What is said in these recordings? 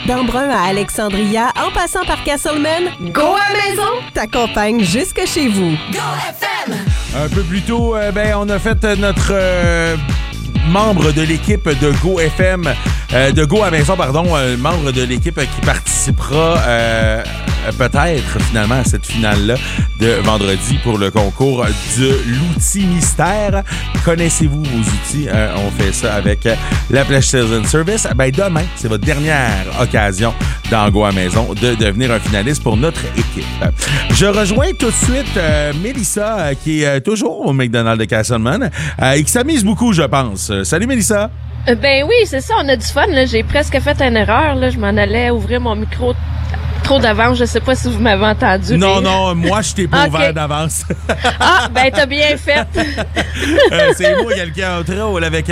D'Embrun à Alexandria, en passant par Castleman, Go à Maison t'accompagne jusque chez vous. Go FM! Un peu plus tôt, on a fait notre membre de l'équipe de Go FM, de Go à Maison, membre de l'équipe qui participera peut-être finalement à cette finale-là de vendredi pour le concours de l'outil mystère. Connaissez-vous vos outils? On fait ça avec la Flash Sales and Service. Demain, c'est votre dernière occasion dans Go à Maison de devenir un finaliste pour notre équipe. Je rejoins tout de suite Mélissa, qui est toujours au McDonald's de Castleman et qui s'amuse beaucoup, je pense. Salut Mélissa! Oui, c'est ça, on a du fun. Là. J'ai presque fait une erreur. Là. Je m'en allais ouvrir mon micro trop d'avance. Je sais pas si vous m'avez entendu. Non, moi, je t'ai pas ouvert d'avance. T'as bien fait. C'est moi, quelqu'un en rôle avec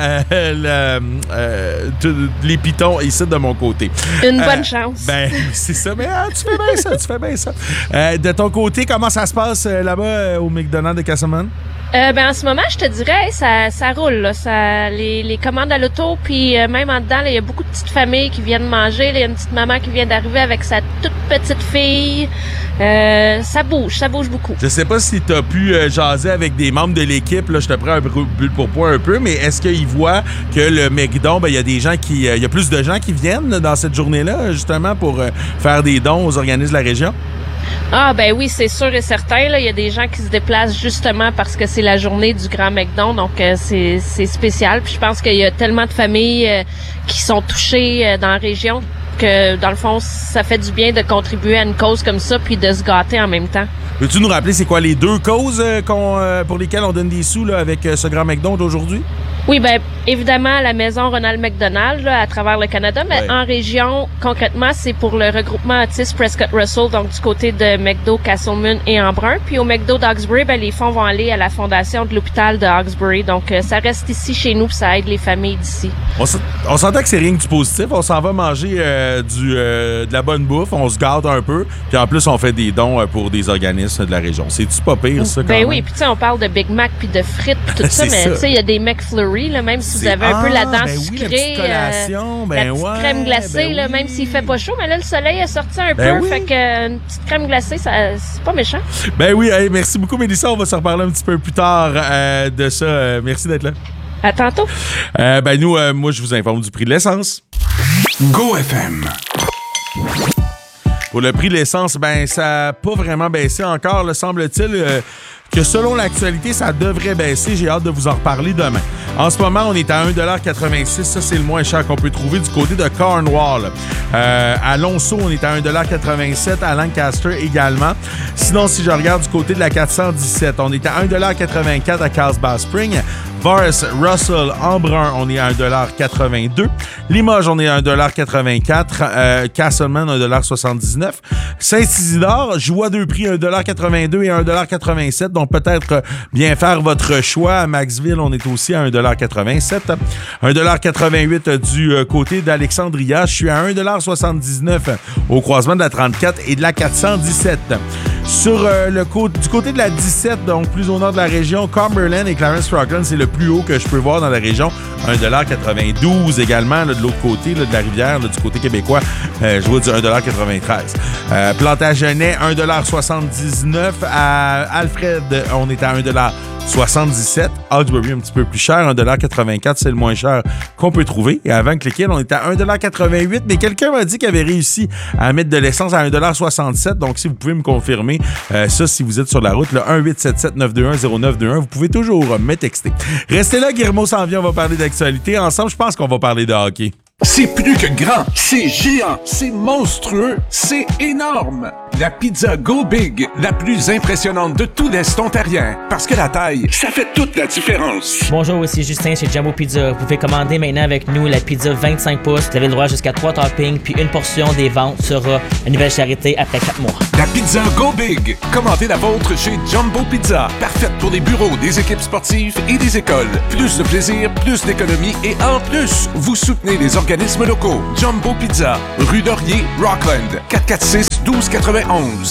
les pitons ici de mon côté. Une bonne chance. C'est ça. Mais tu fais bien ça. De ton côté, comment ça se passe là-bas au McDonald's de Castleman? En ce moment, je te dirais, ça roule. Là. Les commandes à l'auto, puis même en dedans, il y a beaucoup de petites familles qui viennent manger. Il y a une petite maman qui vient d'arriver avec sa toute petite fille. Ça bouge beaucoup. Je sais pas si tu as pu jaser avec des membres de l'équipe. Là, je te prends un bulle pour point un peu, mais est-ce qu'ils voient que le McDon, il y a des gens il y a plus de gens qui viennent là, dans cette journée-là, justement, pour faire des dons aux organismes de la région? Oui, c'est sûr et certain. Là, il y a des gens qui se déplacent justement parce que c'est la journée du Grand McDon, donc c'est spécial. Puis je pense qu'il y a tellement de familles qui sont touchées dans la région que, dans le fond, ça fait du bien de contribuer à une cause comme ça puis de se gâter en même temps. Peux-tu nous rappeler c'est quoi les deux causes pour lesquelles on donne des sous là, avec ce Grand McDon d'aujourd'hui? Oui, évidemment, la maison Ronald McDonald là, à travers le Canada, mais en région, concrètement, c'est pour le regroupement Otis Prescott Russell, donc du côté de McDo, Castleman et Embrun. Puis au McDo d'Hawkesbury, les fonds vont aller à la fondation de l'hôpital de Hawkesbury. Donc, ça reste ici chez nous, puis ça aide les familles d'ici. On s'entend que c'est rien que du positif. On s'en va manger de la bonne bouffe, on se gâte un peu, puis en plus, on fait des dons pour des organismes de la région. C'est-tu pas pire, ça, quand même? Oui, puis tu sais, on parle de Big Mac puis de frites puis tout ça, mais tu sais, il y a des McFlurry. Là, même si vous avez un peu la dent sucrée, la petite crème glacée, là, même s'il fait pas chaud, mais là, le soleil a sorti un peu, fait que une petite crème glacée, c'est pas méchant. Merci beaucoup, Mélissa. On va se reparler un petit peu plus tard de ça. Merci d'être là. À tantôt. Moi, je vous informe du prix de l'essence. Go FM. Pour le prix de l'essence, ça n'a pas vraiment baissé encore, là, semble-t-il. Que selon l'actualité, ça devrait baisser. J'ai hâte de vous en reparler demain. En ce moment, on est à 1,86 $. Ça, c'est le moins cher qu'on peut trouver du côté de Cornwall. À Lonceau, on est à 1,87 $. À Lancaster également. Sinon, si je regarde du côté de la 417, on est à 1,84 $ à Carlsbad Spring. Forest, Russell, Embrun, on est à 1,82 $. Limoges, on est à 1,84 $. Castleman, 1,79 $. Saint-Isidore, je vois deux prix, 1,82 $ et 1,87 $. Donc, peut-être bien faire votre choix. À Maxville, on est aussi à 1,87 $. 1,88 $ du côté d'Alexandria. Je suis à 1,79 $ au croisement de la 34 et de la 417. Sur du côté de la 17, donc plus au nord de la région, Cumberland et Clarence-Rockland, c'est le plus haut que je peux voir dans la région. 1,92 $ également, là, de l'autre côté là, de la rivière, là, du côté québécois. Je vois du 1,93 $. Plantagenet, 1,79 $. À Alfred, on est à 1,77 $. Hawkesbury, un petit peu plus cher, 1,84 $, c'est le moins cher qu'on peut trouver. Et avant Click-In, on est à 1,88 $. Mais quelqu'un m'a dit qu'il avait réussi à mettre de l'essence à 1,67 $. Donc, si vous pouvez me confirmer ça, si vous êtes sur la route, le 1-877-921-0921, vous pouvez toujours me texter. Restez là, Guillermo s'en vient, on va parler d'actualité. Ensemble, je pense qu'on va parler de hockey. C'est plus que grand, c'est géant, c'est monstrueux, c'est énorme. La pizza Go Big, la plus impressionnante de tout l'Est ontarien. Parce que la taille, ça fait toute la différence. Bonjour, ici Justin chez Jumbo Pizza. Vous pouvez commander maintenant avec nous la pizza 25 pouces. Vous avez le droit jusqu'à 3 toppings, puis une portion des ventes sera une nouvelle charité après 4 mois. La pizza Go Big. Commandez la vôtre chez Jumbo Pizza. Parfaite pour les bureaux, des équipes sportives et des écoles. Plus de plaisir, plus d'économie et en plus, vous soutenez les organismes locaux. Jumbo Pizza, rue Laurier, Rockland, 446-1291.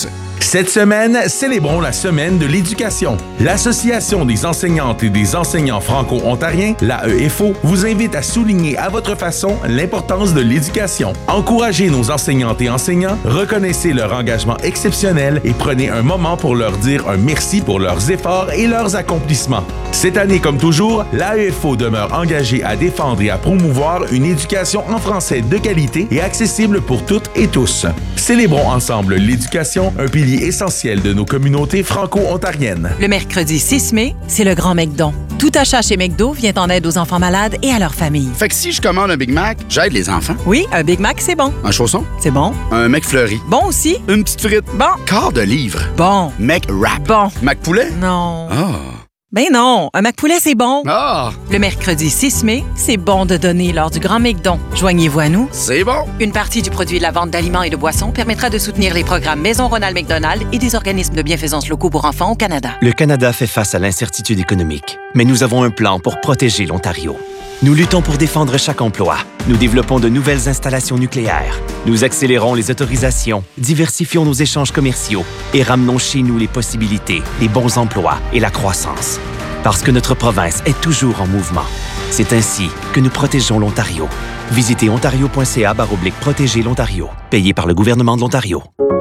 Cette semaine, célébrons la semaine de l'éducation. L'Association des enseignantes et des enseignants franco-ontariens, l'AEFO, vous invite à souligner à votre façon l'importance de l'éducation. Encouragez nos enseignantes et enseignants, reconnaissez leur engagement exceptionnel et prenez un moment pour leur dire un merci pour leurs efforts et leurs accomplissements. Cette année, comme toujours, l'AEFO demeure engagée à défendre et à promouvoir une éducation en français de qualité et accessible pour toutes et tous. Célébrons ensemble l'éducation, un pilier essentiel de nos communautés franco-ontariennes. Le mercredi 6 mai, c'est le Grand McDon. Tout achat chez McDo vient en aide aux enfants malades et à leurs familles. Fait que si je commande un Big Mac, j'aide les enfants. Oui, un Big Mac, c'est bon. Un chausson? C'est bon. Un McFlurry? Bon aussi. Une petite frite? Bon. Quart de livre? Bon. McWrap? Bon. McPoulet? Non. Ah. Ben non, un McPoulet, c'est bon. Ah. Le mercredi 6 mai, c'est bon de donner lors du Grand McDon. Joignez-vous à nous. C'est bon. Une partie du produit de la vente d'aliments et de boissons permettra de soutenir les programmes Maison Ronald McDonald et des organismes de bienfaisance locaux pour enfants au Canada. Le Canada fait face à l'incertitude économique, mais nous avons un plan pour protéger l'Ontario. Nous luttons pour défendre chaque emploi. Nous développons de nouvelles installations nucléaires. Nous accélérons les autorisations, diversifions nos échanges commerciaux et ramenons chez nous les possibilités, les bons emplois et la croissance. Parce que notre province est toujours en mouvement. C'est ainsi que nous protégeons l'Ontario. Visitez ontario.ca/protéger l'Ontario. Payé par le gouvernement de l'Ontario.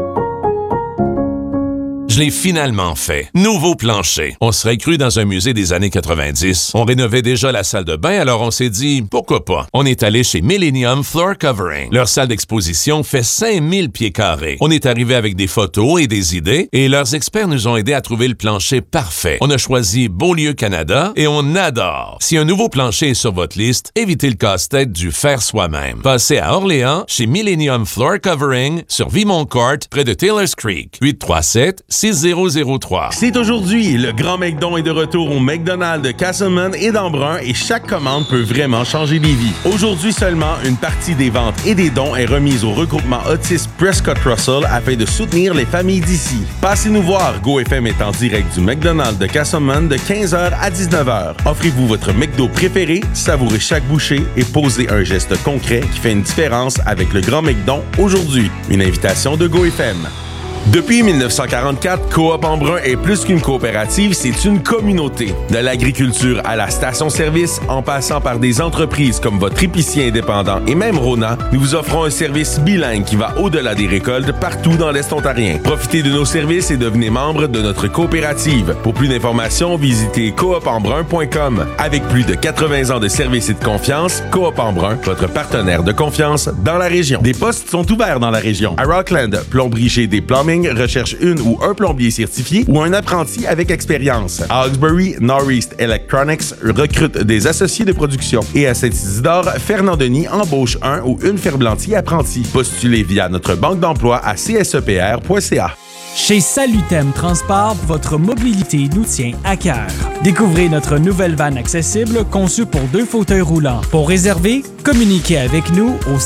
Je l'ai finalement fait. Nouveau plancher. On serait cru dans un musée des années 90. On rénovait déjà la salle de bain, alors on s'est dit, pourquoi pas? On est allé chez Millennium Floor Covering. Leur salle d'exposition fait 5000 pieds carrés. On est arrivé avec des photos et des idées, et leurs experts nous ont aidés à trouver le plancher parfait. On a choisi Beaulieu Canada, et on adore. Si un nouveau plancher est sur votre liste, évitez le casse-tête du faire soi-même. Passez à Orléans, chez Millennium Floor Covering, sur Vimont Court, près de Taylor's Creek. 837-6003. C'est aujourd'hui, le Grand McDon est de retour au McDonald's de Castleman et d'Embrun et chaque commande peut vraiment changer des vies. Aujourd'hui seulement, une partie des ventes et des dons est remise au regroupement Autisme Prescott Russell afin de soutenir les familles d'ici. Passez nous voir, GoFM est en direct du McDonald's de Castleman de 15h à 19h. Offrez-vous votre McDo préféré, savourez chaque bouchée et posez un geste concret qui fait une différence avec le Grand McDon aujourd'hui. Une invitation de GoFM. Depuis 1944, Coop Embrun est plus qu'une coopérative, c'est une communauté. De l'agriculture à la station-service, en passant par des entreprises comme votre épicier indépendant et même Rona, nous vous offrons un service bilingue qui va au-delà des récoltes partout dans l'Est ontarien. Profitez de nos services et devenez membre de notre coopérative. Pour plus d'informations, visitez coopembrun.com. Avec plus de 80 ans de service et de confiance, Coop Embrun, votre partenaire de confiance dans la région. Des postes sont ouverts dans la région. À Rockland, plomberie chez des Plumbing recherche une ou un plombier certifié ou un apprenti avec expérience. À Hawkesbury, Northeast Electronics recrute des associés de production. Et à Saint-Isidore, Fernand Denis embauche un ou une ferblantier apprenti. Postulez via notre banque d'emploi à csepr.ca. Chez Salutem Transport, votre mobilité nous tient à cœur. Découvrez notre nouvelle vanne accessible conçue pour 2 fauteuils roulants. Pour réserver, communiquez avec nous au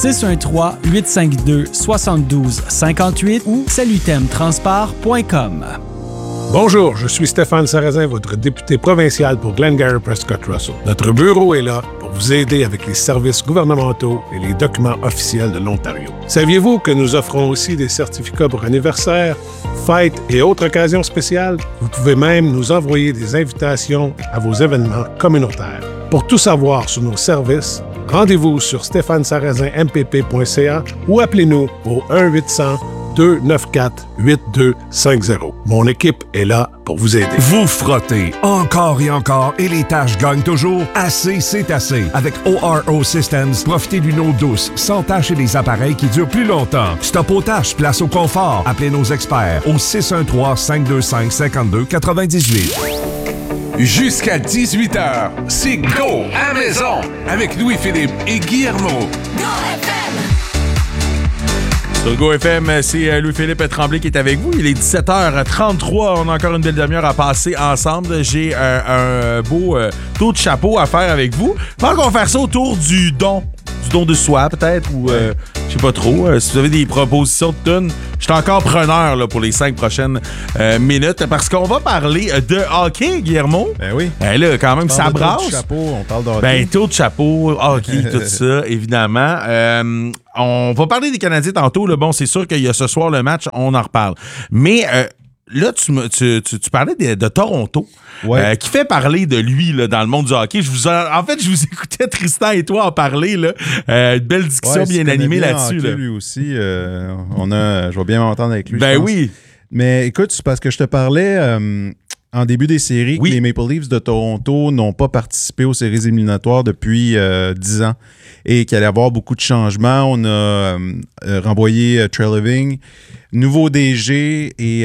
613-852-7258 ou salutemtransport.com. Bonjour, je suis Stéphane Sarrazin, votre député provincial pour Glengarry Prescott Russell. Notre bureau est là pour vous aider avec les services gouvernementaux et les documents officiels de l'Ontario. Saviez-vous que nous offrons aussi des certificats pour anniversaires, fêtes et autres occasions spéciales? Vous pouvez même nous envoyer des invitations à vos événements communautaires. Pour tout savoir sur nos services, rendez-vous sur stéphanesarrazinmpp.ca ou appelez-nous au 1-800-294-8250. Mon équipe est là pour vous aider. Vous frottez encore et encore et les tâches gagnent toujours? Assez, c'est assez. Avec ORO Systems, profitez d'une eau douce, sans tâches et des appareils qui durent plus longtemps. Stop aux tâches, place au confort. Appelez nos experts au 613-525-5298. Jusqu'à 18h, c'est Go à maison avec Louis-Philippe et Guillermo. Go FM! Sur GoFM, c'est Louis-Philippe Tremblay qui est avec vous. Il est 17h33. On a encore une belle demi-heure à passer ensemble. J'ai un beau tour de chapeau à faire avec vous. Je pense qu'on va faire ça autour du don. Du don de soi, peut-être, ou Je sais pas trop. Si vous avez des propositions de tunes, je suis encore preneur là, pour les 5 prochaines minutes parce qu'on va parler de hockey, Guillermo. Ben oui. Là, quand même, ça brasse. Tour de chapeau, on parle de hockey. Ben, tour de chapeau, hockey, tout ça, évidemment. On va parler des Canadiens tantôt. Là. Bon, c'est sûr qu'il y a ce soir le match, on en reparle. Mais là, tu parlais de Toronto, qui fait parler de lui là, dans le monde du hockey. En fait, je vous écoutais, Tristan et toi, en parler. Là. Une belle discussion bien animée là-dessus. Là. Lui aussi, je vais bien m'entendre avec lui. Ben oui. Mais écoute, c'est parce que je te parlais en début des séries que les Maple Leafs de Toronto n'ont pas participé aux séries éliminatoires depuis 10 ans et qu'il allait y avoir beaucoup de changements. On a renvoyé Treliving, nouveau DG et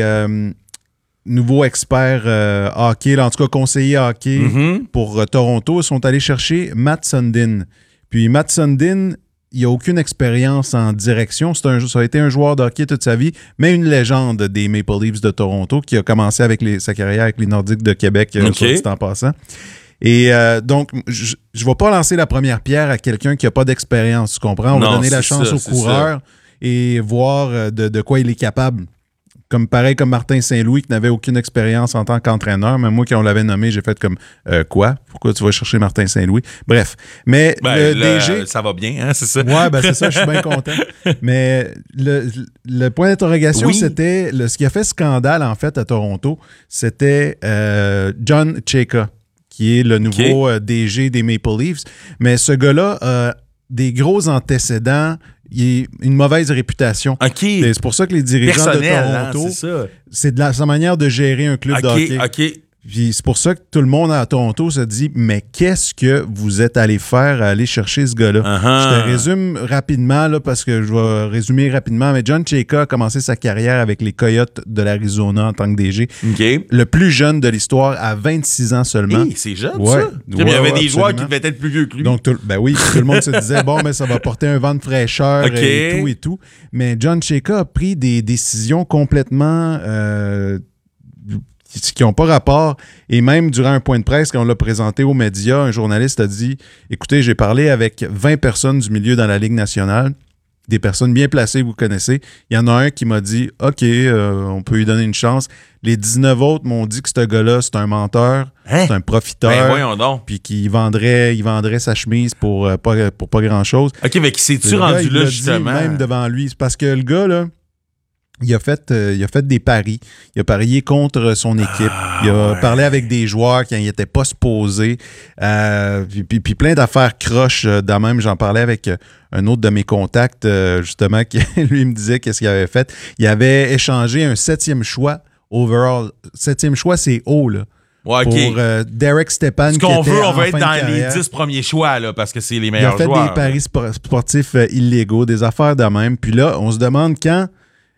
nouveau expert hockey, en tout cas conseiller hockey pour Toronto. Ils sont allés chercher Matt Sundin. Puis Matt Sundin, il n'a aucune expérience en direction. Ça a été un joueur de hockey toute sa vie, mais une légende des Maple Leafs de Toronto qui a commencé avec sa carrière avec les Nordiques de Québec, soit dit en passant. Et donc, je ne vais pas lancer la première pierre à quelqu'un qui n'a pas d'expérience, tu comprends? On va donner la chance au coureur et voir de quoi il est capable. Pareil comme Martin Saint-Louis qui n'avait aucune expérience en tant qu'entraîneur. Même moi, quand on l'avait nommé, j'ai fait comme quoi? Pourquoi tu vas chercher Martin Saint-Louis? Bref. Mais le DG. Ça va bien, hein? C'est ça? Ouais, ben c'est ça, je suis bien content. Mais le point d'interrogation, c'était ce qui a fait scandale, en fait, à Toronto, c'était John Chayka, qui est le nouveau DG des Maple Leafs. Mais ce gars-là a des gros antécédents. Il a une mauvaise réputation. C'est pour ça que les dirigeants de Toronto, c'est sa manière de gérer un club de hockey. Puis c'est pour ça que tout le monde à Toronto se dit « Mais qu'est-ce que vous êtes allé faire à aller chercher ce gars-là? Je te résume rapidement, là, parce que je vais résumer rapidement. Mais John Chayka a commencé sa carrière avec les Coyotes de l'Arizona en tant que DG. Le plus jeune de l'histoire, à 26 ans seulement. C'est jeune, ça? Il y avait des joueurs qui devaient être plus vieux que lui. Donc, tout le monde se disait « Bon, mais ça va porter un vent de fraîcheur et tout. » Mais John Chayka a pris des décisions complètement... qui n'ont pas rapport. Et même durant un point de presse, quand on l'a présenté aux médias, un journaliste a dit « Écoutez, j'ai parlé avec 20 personnes du milieu dans la Ligue nationale, des personnes bien placées, vous connaissez. Il y en a un qui m'a dit « OK, on peut lui donner une chance. » Les 19 autres m'ont dit que ce gars-là, c'est un menteur, c'est un profiteur. Ben voyons donc. Puis qu'il vendrait sa chemise pour pas grand-chose. OK, mais qui s'est-tu rendu là, justement? Même devant lui. C'est parce que le gars, là, il a fait des paris. Il a parié contre son équipe. Il a parlé avec des joueurs qui n'étaient pas supposés. Puis plein d'affaires croches. De même, j'en parlais avec un autre de mes contacts, justement, qui lui me disait qu'est-ce qu'il avait fait. Il avait échangé un 7e choix overall. 7e choix, c'est haut, là. Ouais, pour Derek Stepan. Ce qu'on veut, on veut être dans les 10 premiers choix, là, parce que c'est les meilleurs joueurs. Il a fait des paris sportifs illégaux, des affaires de même. Puis là, on se demande quand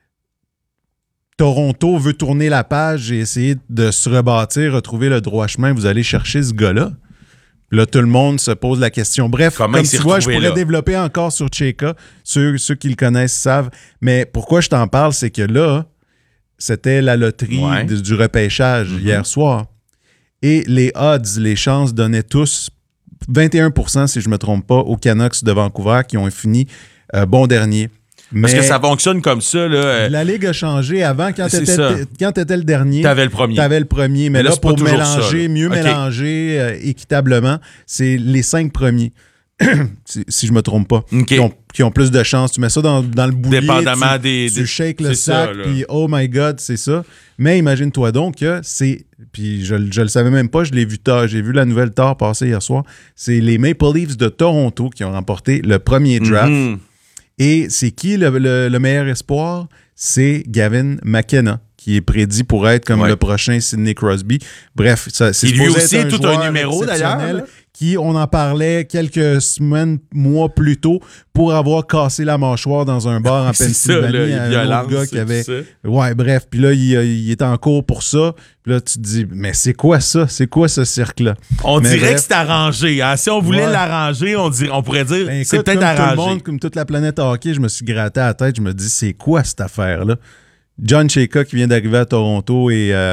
Toronto veut tourner la page et essayer de se rebâtir, retrouver le droit chemin, vous allez chercher ce gars-là. Là, tout le monde se pose la question. Bref, comme tu vois, je pourrais développer encore sur Chayka. Ceux qui le connaissent savent. Mais pourquoi je t'en parle, c'est que là, c'était la loterie du repêchage hier soir. Et les odds, les chances donnaient tous 21%, si je ne me trompe pas, aux Canucks de Vancouver qui ont fini bon dernier. Parce que ça fonctionne comme ça. Là, la Ligue a changé. Avant, quand tu étais le dernier, tu avais le premier. Mais là, pour mélanger, mélanger équitablement, c'est les 5 premiers. si je me trompe pas. Qui ont plus de chance. Tu mets ça dans le boulier. Dépendamment tu shakes le sac, puis oh my God, c'est ça. Mais imagine-toi donc que c'est... Puis je le savais même pas, je l'ai vu tard. J'ai vu la nouvelle tard passer hier soir. C'est les Maple Leafs de Toronto qui ont remporté le premier draft. Et c'est qui le meilleur espoir? C'est Gavin McKenna, qui est prédit pour être comme le prochain Sidney Crosby. Bref, c'est lui aussi tout un numéro d'ailleurs. Qui, on en parlait quelques semaines, mois plus tôt, pour avoir cassé la mâchoire dans un bar en Pennsylvanie. Un autre gars qui avait... Ouais, bref. Puis là, il est en cours pour ça. Puis là, tu te dis, mais c'est quoi ça? C'est quoi ce cirque-là? On dirait que c'est arrangé. Hein? Si on voulait l'arranger, on pourrait dire c'est peut-être arrangé. Tout le monde, comme toute la planète hockey, je me suis gratté à la tête. Je me dis, c'est quoi cette affaire-là? John Chayka qui vient d'arriver à Toronto et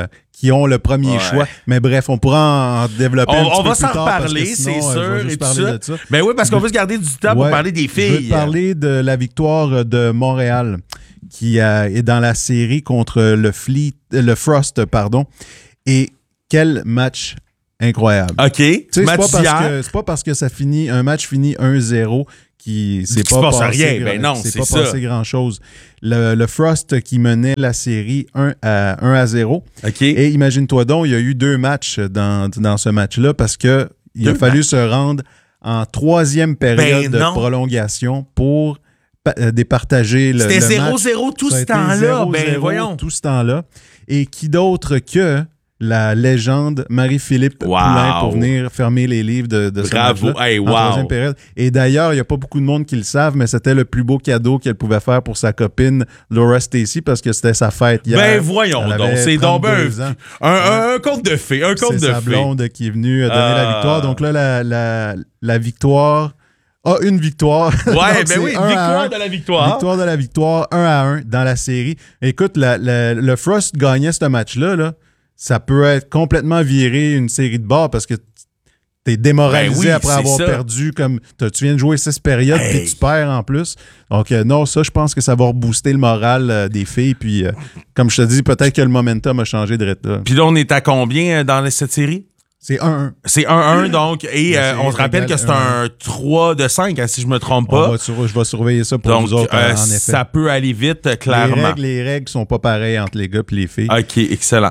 qui ont le premier choix. Mais bref, on pourra en développer un petit peu plus tard. On va s'en reparler, c'est sûr. Et tout ça. Ben oui, parce qu'on veut se garder du temps pour parler des filles. Je veux te parler de la victoire de Montréal qui est dans la série contre le Frost. Et quel match incroyable. OK. C'est pas parce que un match finit 1-0 c'est pas passé rien. Ben non, c'est pas passé grand-chose. Le Frost qui menait la série 1-0. OK. Et imagine-toi donc, il y a eu 2 matchs dans ce match-là parce que il a fallu se rendre en 3e période de prolongation pour départager le match. C'était 0-0 tout ce temps-là. Ben voyons. Tout ce temps-là. Et qui d'autre que la légende Marie-Philippe Poulain pour venir fermer les livres de ce match-là en 3e période. Et d'ailleurs, il n'y a pas beaucoup de monde qui le savent, mais c'était le plus beau cadeau qu'elle pouvait faire pour sa copine Laura Stacey parce que c'était sa fête hier. Ben voyons donc, c'est donc un conte de fées. C'est sa blonde qui est venue donner la victoire. Donc là, la victoire... une victoire. Ouais, ben oui, victoire de la victoire. Victoire de la victoire, 1-1 dans la série. Écoute, le Frost gagnait ce match-là, là. Ça peut être complètement viré une série de bord parce que t'es démoralisé après avoir perdu. Comme tu viens de jouer 6 périodes et tu perds en plus. Donc non, ça, je pense que ça va rebooster le moral des filles. Puis, comme je te dis, peut-être que le momentum a changé de rythme. Puis là, on est à combien dans cette série? C'est 1-1. C'est 1-1, donc. Et on se rappelle que c'est un 3 de 5, si je ne me trompe pas. Je vais surveiller ça pour vous autres, en effet. Ça peut aller vite, clairement. Les règles sont pas pareilles entre les gars et les filles. OK, excellent.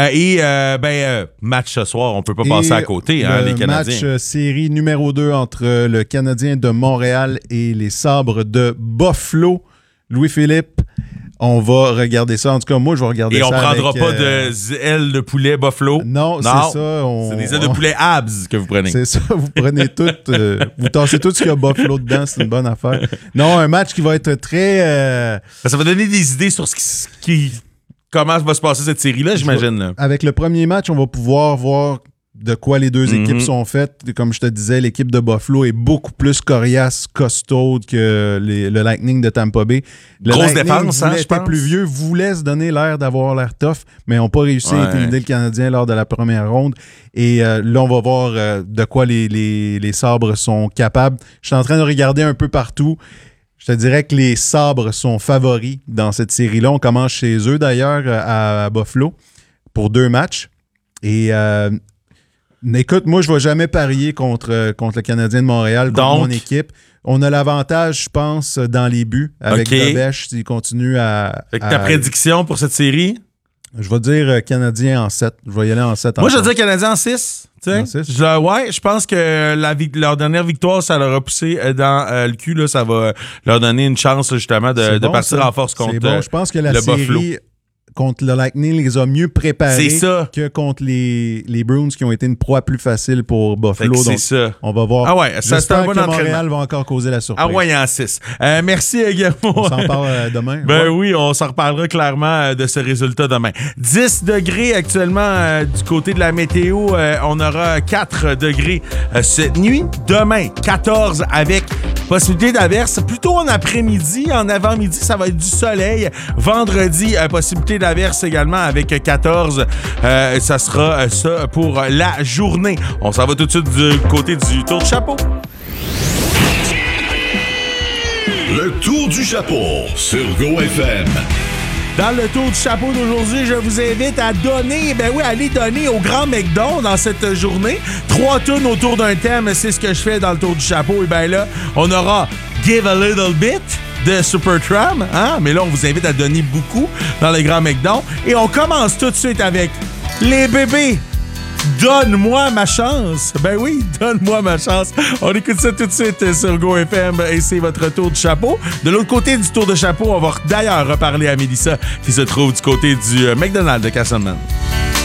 Match ce soir, on ne peut pas passer à côté, les Canadiens. Match série numéro 2 entre le Canadien de Montréal et les Sabres de Buffalo. Louis-Philippe, on va regarder ça. En tout cas, moi, je vais regarder ça. Et on prendra pas de ailes de poulet Buffalo. Non, c'est ça. C'est des ailes de poulet Habs que vous prenez. C'est ça. Vous prenez toutes. Vous tassez tout ce qu'il y a Buffalo dedans. C'est une bonne affaire. Non, un match qui va être très... Ça va donner des idées sur comment va se passer cette série-là, j'imagine. Avec le premier match, on va pouvoir voir de quoi les deux équipes sont faites. Comme je te disais, l'équipe de Buffalo est beaucoup plus coriace, costaud que le Lightning de Tampa Bay. Grosse défense, je pense. Plus vieux, voulait se donner l'air d'avoir l'air tough, mais n'ont pas réussi à intimider le Canadien lors de la première ronde. Et là, on va voir de quoi les Sabres sont capables. Je suis en train de regarder un peu partout. Je te dirais que les Sabres sont favoris dans cette série-là. On commence chez eux, d'ailleurs, à Buffalo, pour 2 matchs. Et... écoute, moi, je ne vais jamais parier contre le Canadien de Montréal, contre mon équipe. On a l'avantage, je pense, dans les buts avec Dobesch s'il continue à... ta prédiction pour cette série? Je vais dire Canadien en 7. Je vais y aller en 7. Moi, je vais dire Canadien en 6. Je pense que leur dernière victoire, ça leur a poussé dans le cul. Là, ça va leur donner une chance justement de partir en force contre je pense que la série... Buffalo. Contre le Lightning, les a mieux préparés que contre les Bruins qui ont été une proie plus facile pour Buffalo. Donc, c'est ça. On va voir. Ah ouais, ça c'est un bon entraînement. Montréal va encore causer la surprise. Ah ouais, en 6. Merci Guillermo. On s'en parle demain. Oui, on s'en reparlera clairement de ce résultat demain. 10 degrés actuellement du côté de la météo. On aura 4 degrés cette nuit. Demain, 14 avec possibilité d'averse. Plutôt en après-midi, en avant-midi, ça va être du soleil. Vendredi, possibilité d'averse également avec 14. Ça sera ça pour la journée. On s'en va tout de suite du côté du Tour du Chapeau. Le Tour du Chapeau sur GoFM. Dans le Tour du Chapeau d'aujourd'hui, je vous invite à donner, aller donner au Grand McDon dans cette journée. 3 tunes autour d'un thème, c'est ce que je fais dans le Tour du Chapeau. Et bien là, on aura Give a Little Bit de Supertramp, mais là, on vous invite à donner beaucoup dans le Grand McDon. Et on commence tout de suite avec les bébés. Donne-moi ma chance. Ben oui, donne-moi ma chance. On écoute ça tout de suite sur GoFM et c'est votre Tour du Chapeau. De l'autre côté du Tour de Chapeau, on va d'ailleurs reparler à Mélissa qui se trouve du côté du McDonald's de Castleman.